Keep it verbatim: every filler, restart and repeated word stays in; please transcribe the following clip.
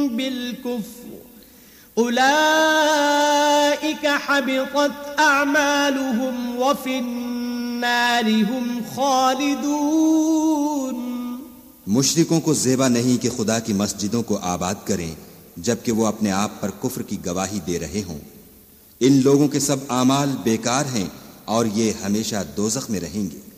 बिलकुफ्र उलाइक हबितत अअमालुहुम व फिन्नारि हुम खालिदून। मुशरिकों को ज़ेबा नहीं कि खुदा की मस्जिदों को आबाद करें जबकि वो अपने आप पर कुफ्र की गवाही दे रहे हों। इन लोगों के सब आमाल बेकार हैं और ये हमेशा दोज़ख में रहेंगे।